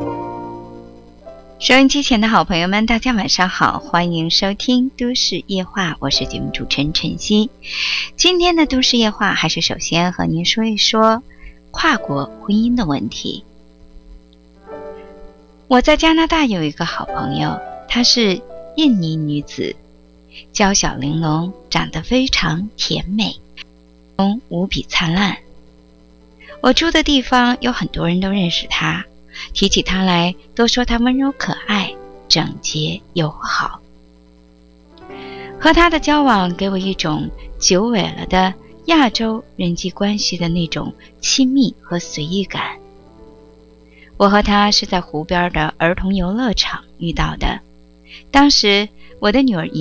收音机前的好朋友们，大家晚上好，欢迎收听都市夜话，我是节目主持人晨曦。今天的都市夜话还是首先和您说一说跨国婚姻的问题。我在加拿大有一个好朋友，她是印尼女子，娇小玲珑，长得非常甜美，无比灿烂。我住的地方有很多人都认识她，提起她来都说她温柔可爱，整洁友好。和她的交往给我一种久违了的亚洲人际关系的那种亲密和随意感。我和她是在湖边的儿童游乐场遇到的，当时我的女儿